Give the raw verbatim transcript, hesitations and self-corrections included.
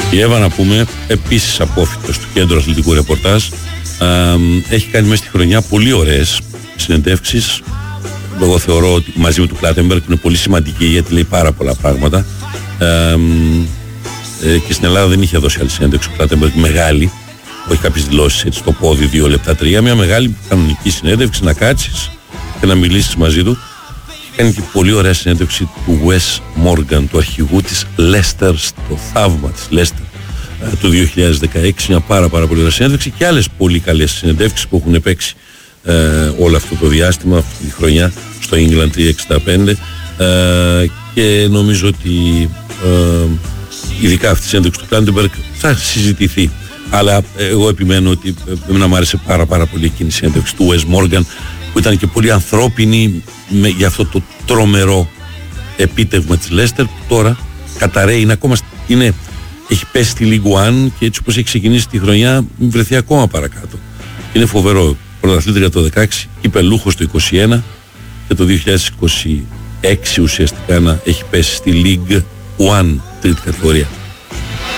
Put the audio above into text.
Η Εύα, να πούμε, επίσης απόφυτος του Κέντρου Αθλητικού Ρεπορτάζ, α, έχει κάνει μέσα στη χρονιά πολύ ωραίες συνεντεύξεις. Εγώ θεωρώ ότι μαζί με του Κλάτεμπεργκ είναι πολύ σημαντική, γιατί λέει πάρα πολλά πράγματα. Ε, ε, και στην Ελλάδα δεν είχε δώσει άλλη συνέντευξη ο Κλάτεμπεργκ μεγάλη, όχι κάποιες δηλώσεις έτσι στο πόδι, δύο λεπτά, τρία. Μια μεγάλη κανονική συνέντευξη, να κάτσεις και να μιλήσεις μαζί του. Κάνει και πολύ ωραία συνέντευξη του Wes Morgan, του αρχηγού της Leicester, στο θαύμα της Leicester του δύο χιλιάδες δεκαέξι. Μια πάρα πάρα πολύ ωραία συνέντευξη και άλλες πολύ καλές συνεντεύξεις που έχουν παίξει ε, όλο αυτό το διάστημα, αυτή τη χρονιά στο England τριακόσια εξήντα πέντε, ε, και νομίζω ότι ε, ειδικά αυτή η συνέντευξη του Κλάντεμπεργκ θα συζητηθεί. Αλλά εγώ επιμένω ότι εμένα μου άρεσε πάρα πάρα πολύ εκείνη η συνέντευξη του Wes Morgan, που ήταν και πολύ ανθρώπινη με, για αυτό το τρομερό επίτευγμα της Leicester, που τώρα καταραίει, είναι ακόμα, είναι, έχει πέσει στη League One και έτσι όπως έχει ξεκινήσει τη χρονιά βρεθεί ακόμα παρακάτω. Είναι φοβερό. Πρωταθλήτρια το δεκαέξι, κυπελούχος το είκοσι ένα και το δύο χιλιάδες είκοσι έξι ουσιαστικά να έχει πέσει στη League One, τρίτη κατηγορία.